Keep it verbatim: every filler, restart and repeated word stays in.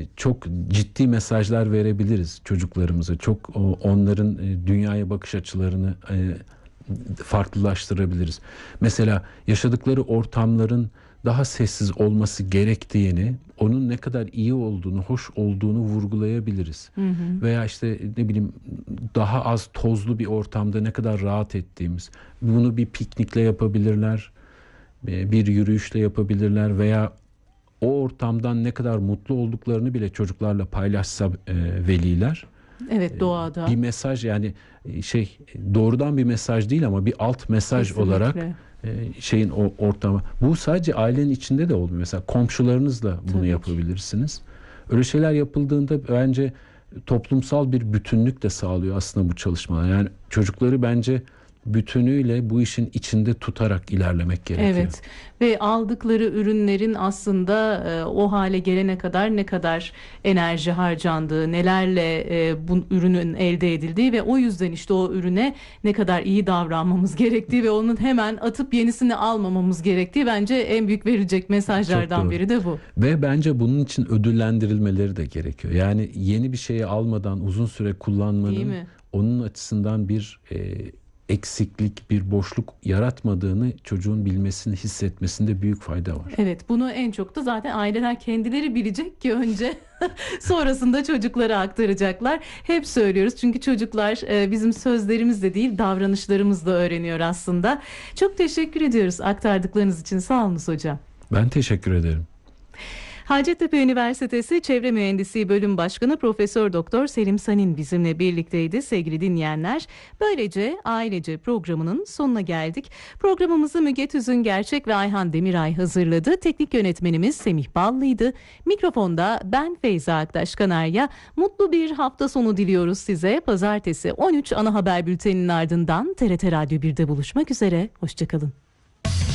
çok ciddi mesajlar verebiliriz çocuklarımıza. Çok o, onların e, dünyaya bakış açılarını e, farklılaştırabiliriz. Mesela yaşadıkları ortamların daha sessiz olması gerektiğini, onun ne kadar iyi olduğunu, hoş olduğunu vurgulayabiliriz. Hı hı. Veya işte ne bileyim daha az tozlu bir ortamda ne kadar rahat ettiğimiz. Bunu bir piknikle yapabilirler, bir yürüyüşle yapabilirler veya o ortamdan ne kadar mutlu olduklarını bile çocuklarla paylaşsa e, veliler. Evet, doğada. Bir mesaj, yani şey doğrudan bir mesaj değil ama bir alt mesaj Kesinlikle. olarak şeyin o ortamı. Bu sadece ailenin içinde de olmuyor. Mesela komşularınızla bunu Tabii yapabilirsiniz. Ki. Öyle şeyler yapıldığında bence toplumsal bir bütünlük de sağlıyor aslında bu çalışmalar. Yani çocukları bence bütünüyle bu işin içinde tutarak ilerlemek gerekiyor. Evet, ve aldıkları ürünlerin aslında e, o hale gelene kadar ne kadar enerji harcandığı, nelerle e, bu ürünün elde edildiği ve o yüzden işte o ürüne ne kadar iyi davranmamız gerektiği ve onun hemen atıp yenisini almamamız gerektiği bence en büyük verilecek mesajlardan biri de bu. Ve bence bunun için ödüllendirilmeleri de gerekiyor. Yani yeni bir şeyi almadan uzun süre kullanmanın onun açısından bir e, eksiklik, bir boşluk yaratmadığını çocuğun bilmesini, hissetmesinde büyük fayda var. Evet, bunu en çok da zaten aileler kendileri bilecek ki önce sonrasında çocuklara aktaracaklar. Hep söylüyoruz çünkü çocuklar bizim sözlerimizle değil davranışlarımızla öğreniyor aslında. Çok teşekkür ediyoruz aktardıklarınız için. Sağ olunuz hocam. Ben teşekkür ederim. Hacettepe Üniversitesi Çevre Mühendisliği Bölüm Başkanı Profesör Doktor Selim Sanin bizimle birlikteydi sevgili dinleyenler. Böylece Ailece programının sonuna geldik. Programımızı Müge Tüzün Gerçek ve Ayhan Demiray hazırladı. Teknik yönetmenimiz Semih Ballı'ydı. Mikrofonda ben Feyza Aktaş Kanarya. Mutlu bir hafta sonu diliyoruz size. Pazartesi on üç ana haber bülteninin ardından T R T Radyo birde buluşmak üzere. Hoşçakalın.